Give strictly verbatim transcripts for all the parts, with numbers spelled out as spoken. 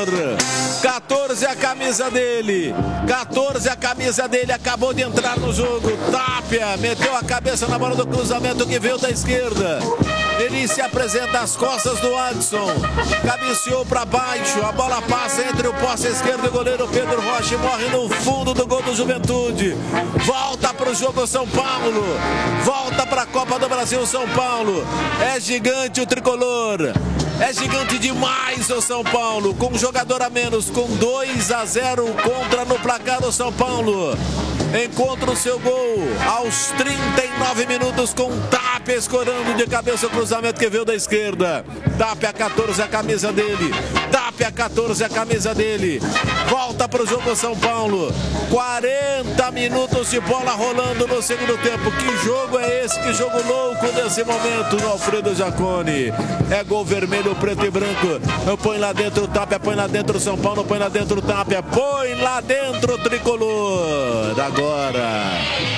tricolor. quatorze a camisa dele. quatorze a camisa dele. Acabou de entrar no jogo. Tapia meteu a cabeça na bola do cruzamento que veio da esquerda. Ele se apresenta às costas do Adson. Cabeceou para baixo. A bola passa entre o poste esquerdo e o goleiro Pedro Rocha. Morre no fundo do gol do Juventude. Volta para o jogo São Paulo. Volta para a Copa do Brasil São Paulo. É gigante o tricolor. É gigante demais o São Paulo. Com um jogador a menos. Com dois a zero contra no placar do São Paulo. Encontra o seu gol aos trinta e nove minutos com Tapia escorando de cabeça o cruzamento que veio da esquerda. Tapia quatorze a camisa dele. Tapia quatorze a camisa dele. Volta para o jogo São Paulo. quarenta minutos de bola rolando no segundo tempo. Que jogo é esse? Que jogo louco nesse momento no Alfredo Jaconi. É gol vermelho, preto e branco. Eu põe lá dentro o Tapia, põe lá dentro o São Paulo, põe lá dentro o Tapia, põe lá dentro o tricolor. Agora,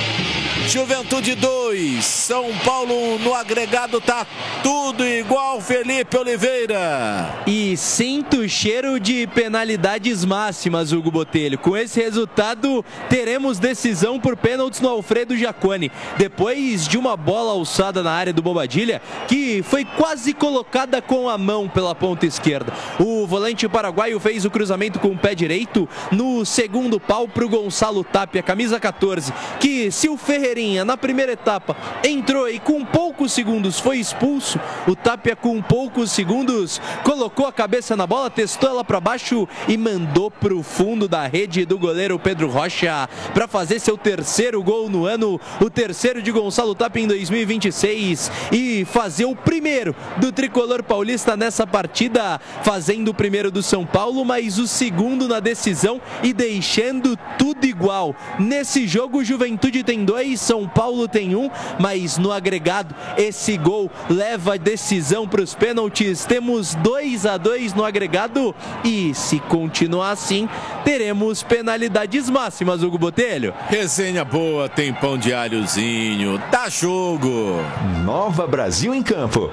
Juventude dois, São Paulo no agregado, tá tudo igual, Felipe Oliveira. E sinto o cheiro de penalidades máximas, Hugo Botelho. Com esse resultado, teremos decisão por pênaltis no Alfredo Jaconi. Depois de uma bola alçada na área do Bobadilha, que foi quase colocada com a mão pela ponta esquerda. O volante paraguaio fez o cruzamento com o pé direito no segundo pau para o Gonçalo Tapia, camisa quatorze, que se o Ferreirinha na primeira etapa entrou e com poucos segundos foi expulso, o Tapia com poucos segundos colocou a cabeça na bola, testou ela para baixo e mandou para o fundo da rede do goleiro Pedro Rocha para fazer seu terceiro gol no ano, o terceiro de Gonçalo Tapia em dois mil e vinte e seis e fazer o primeiro do tricolor paulista nessa partida, fazendo o primeiro do São Paulo, mas o segundo na decisão e deixando tudo igual. Nesse jogo, Juventude tem dois, São Paulo tem um, mas no agregado esse gol leva a decisão para os pênaltis. Temos dois a dois no agregado e se continuar assim, teremos penalidades máximas, Hugo Botelho. Resenha boa, tem pão de alhozinho, dá jogo. Nova Brasil em campo.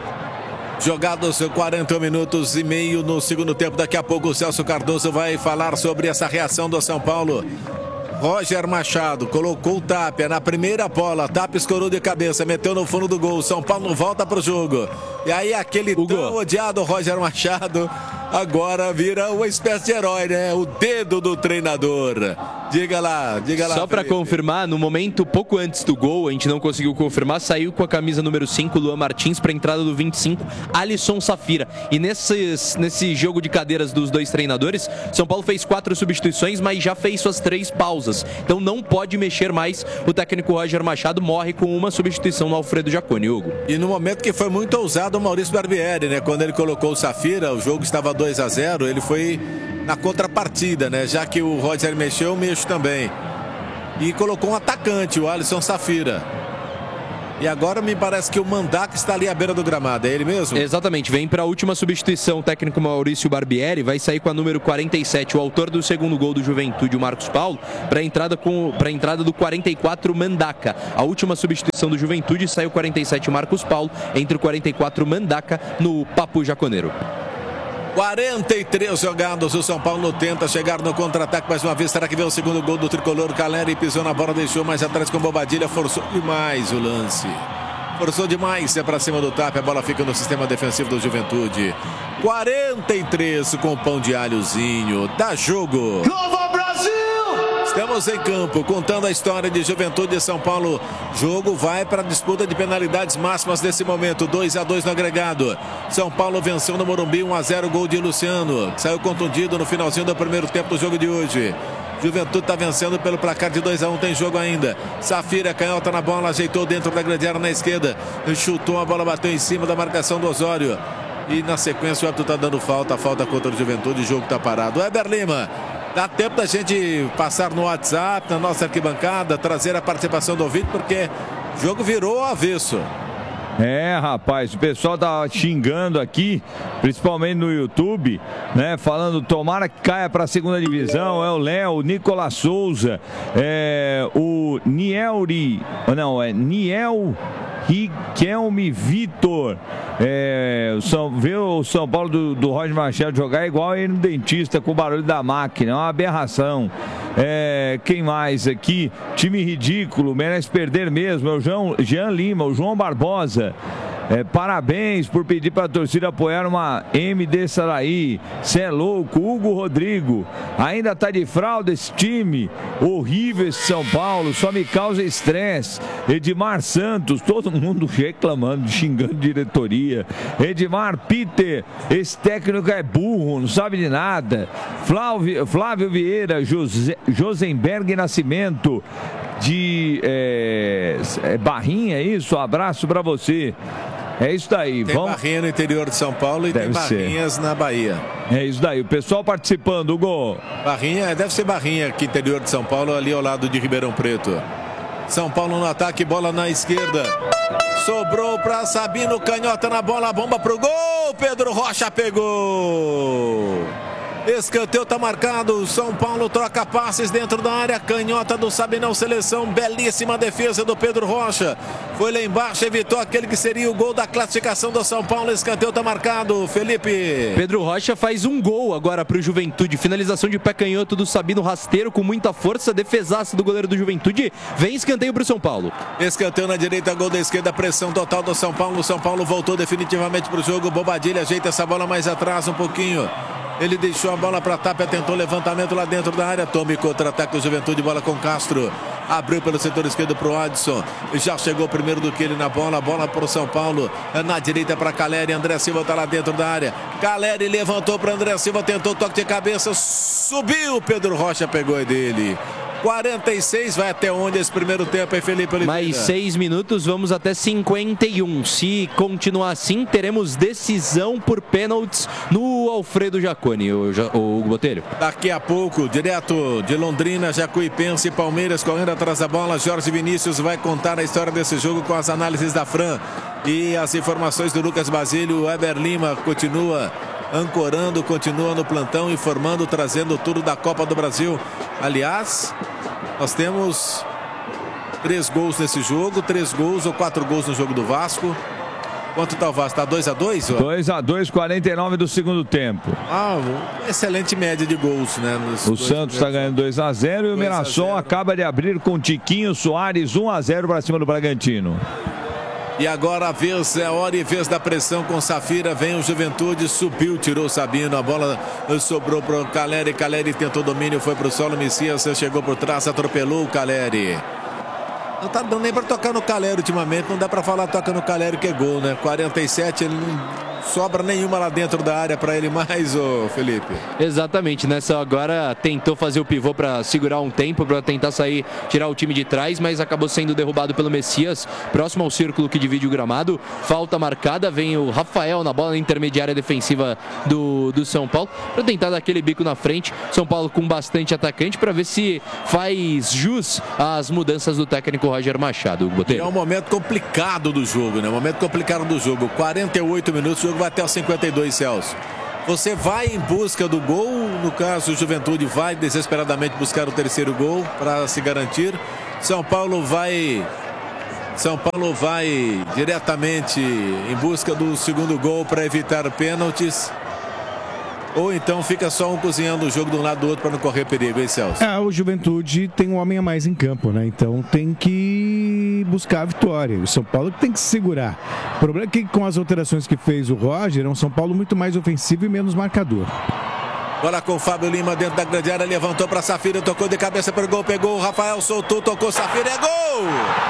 Jogados quarenta minutos e meio no segundo tempo. Daqui a pouco o Celso Cardoso vai falar sobre essa reação do São Paulo. Roger Machado colocou o Tapia na primeira bola. Tapia escorou de cabeça, meteu no fundo do gol. São Paulo volta pro jogo. E aí aquele Hugo. tão odiado Roger Machado agora vira uma espécie de herói, né? O dedo do treinador. Diga lá, diga lá. Só para confirmar, no momento pouco antes do gol, a gente não conseguiu confirmar, saiu com a camisa número cinco, Luan Martins, para a entrada do vinte e cinco, Alisson Safira. E nesses, nesse jogo de cadeiras dos dois treinadores, São Paulo fez quatro substituições, mas já fez suas três pausas. Então não pode mexer mais. O técnico Roger Machado morre com uma substituição no Alfredo Jaconi, Hugo. E no momento que foi muito ousado o Maurício Barbieri, né? Quando ele colocou o Safira, o jogo estava dois a zero, ele foi na contrapartida, né? Já que o Roger mexeu, eu mexo também. E colocou um atacante, o Alisson Safira. E agora me parece que o Mandaca está ali à beira do gramado, é ele mesmo? Exatamente, vem para a última substituição o técnico Maurício Barbieri, vai sair com a número quarenta e sete, o autor do segundo gol do Juventude, o Marcos Paulo, para a entrada, com, para a entrada do quarenta e quatro, Mandaca. A última substituição do Juventude saiu quarenta e sete, Marcos Paulo, entre o quarenta e quatro, Mandaca, no Papo Jaconeiro. quarenta e três jogados, o São Paulo tenta chegar no contra-ataque mais uma vez. Será que vem o segundo gol do tricolor? Caleri pisou na bola, deixou mais atrás com Bobadilha, forçou demais o lance. Forçou demais, é pra cima do Tapia, a bola fica no sistema defensivo do Juventude. quarenta e três com pão de alhozinho, dá jogo. Nova Brasil! Estamos em campo, contando a história de Juventude e São Paulo. Jogo vai para a disputa de penalidades máximas nesse momento. dois a dois no agregado. São Paulo venceu no Morumbi, um a zero, gol de Luciano. Saiu contundido no finalzinho do primeiro tempo do jogo de hoje. Juventude está vencendo pelo placar de dois a um, tem jogo ainda. Safira, canhota na bola, ajeitou dentro da grande área na esquerda. Chutou, a bola bateu em cima da marcação do Osório. E na sequência o árbitro está dando falta, falta contra o Juventude, o jogo está parado. Weber Lima. Dá tempo da gente passar no WhatsApp, na nossa arquibancada, trazer a participação do ouvinte, porque o jogo virou avesso. É, rapaz, o pessoal tá xingando aqui, principalmente no YouTube, né? Falando, tomara que caia para a segunda divisão. É o Léo, o Nicolas Souza, é o Nielri, não, é Niel Riquelme Vitor. É, o São, ver o São Paulo do, do Roger Machado jogar é igual ele no dentista com o barulho da máquina, é uma aberração. É, quem mais aqui? Time ridículo, merece perder mesmo. É o João, Jean Lima, o João Barbosa. É, parabéns por pedir para a torcida apoiar uma M D Saraí. Cê é louco. Hugo Rodrigo. Ainda tá de fralda esse time. Horrível esse São Paulo. Só me causa estresse. Edmar Santos. Todo mundo reclamando, xingando diretoria. Edmar Peter. Esse técnico é burro, não sabe de nada. Flávio, Flávio Vieira. José, Josenberg Nascimento. De é, é Barrinha, é isso? Um abraço para você. É isso daí. Tem Vamos... Barrinha no interior de São Paulo e deve tem Barrinhas ser. Na Bahia. É isso daí. O pessoal participando, Hugo. Barrinha, deve ser Barrinha aqui interior de São Paulo, ali ao lado de Ribeirão Preto. São Paulo no ataque, bola na esquerda. Sobrou para Sabino, canhota na bola, bomba pro gol. Pedro Rocha pegou. Escanteio tá marcado, São Paulo troca passes dentro da área, canhota do Sabinão, seleção, belíssima defesa do Pedro Rocha, foi lá embaixo, evitou aquele que seria o gol da classificação do São Paulo. Escanteio tá marcado, Felipe. Pedro Rocha faz um gol agora pro Juventude, finalização de pé canhoto do Sabino, rasteiro com muita força, defesaço do goleiro do Juventude, vem escanteio pro São Paulo. Escanteio na direita, gol da esquerda, pressão total do São Paulo, São Paulo voltou definitivamente pro jogo, Bobadilha ajeita essa bola mais atrás um pouquinho. Ele deixou a bola para Tapia, tentou levantamento lá dentro da área. Tome contra-ataque do Juventude, bola com Castro. Abriu pelo setor esquerdo para o Adson. Já chegou primeiro do que ele na bola. Bola para o São Paulo. Na direita para Caleri. André Silva está lá dentro da área. Caleri levantou para André Silva. Tentou toque de cabeça. Subiu. Pedro Rocha pegou é dele. quarenta e seis, vai até onde esse primeiro tempo, hein, Felipe Oliveira? Mais seis minutos, vamos até cinquenta e um. Se continuar assim, teremos decisão por pênaltis no Alfredo Jaconi, o, o Hugo Botelho. Daqui a pouco, direto de Londrina, Jacuipense e Palmeiras correndo atrás da bola. Jorge Vinícius vai contar a história desse jogo com as análises da Fran e as informações do Lucas Basílio. O Eber Lima continua ancorando, continua no plantão, informando, trazendo tudo da Copa do Brasil. Aliás, nós temos três gols nesse jogo, três gols ou quatro gols no jogo do Vasco. Quanto tá o Vasco? Tá dois a dois? dois a dois, quarenta e nove do segundo tempo. Ah, excelente média de gols, né? O Santos está ganhando dois a zero e o Mirassol acaba de abrir com Tiquinho Soares um a zero para cima do Bragantino. E agora a vez, é hora e vez da pressão com Safira, vem o Juventude, subiu, tirou o Sabino, a bola sobrou para o Caleri, Caleri tentou domínio, foi para o solo, Messias chegou por trás, atropelou o Caleri. Não tá dando nem para tocar no Caleri ultimamente, não dá para falar toca no Caleri que é gol, né? quarenta e sete, ele não sobra nenhuma lá dentro da área para ele mais, ô Felipe. Exatamente, nessa agora tentou fazer o pivô para segurar um tempo, para tentar sair, tirar o time de trás, mas acabou sendo derrubado pelo Messias, próximo ao círculo que divide o gramado, falta marcada, vem o Rafael na bola na intermediária defensiva do, do São Paulo, para tentar dar aquele bico na frente, São Paulo com bastante atacante, para ver se faz jus às mudanças do técnico Roger Machado. Hugo Botelho. É um momento complicado do jogo, né? Um momento complicado do jogo, quarenta e oito minutos, o jogo vai até os cinquenta e dois, Celso. Você vai em busca do gol, no caso o Juventude vai desesperadamente buscar o terceiro gol para se garantir. São Paulo vai São Paulo vai diretamente em busca do segundo gol para evitar pênaltis. Ou então fica só um cozinhando o jogo de um lado do outro para não correr perigo, hein, Celso? É, o Juventude tem um homem a mais em campo, né? Então tem que buscar a vitória. O São Paulo tem que se segurar. O problema é que com as alterações que fez o Roger, é um São Paulo muito mais ofensivo e menos marcador. Bola com o Fábio Lima dentro da grande área, levantou para Safira, tocou de cabeça para o gol, pegou o Rafael, soltou, tocou Safira, é gol!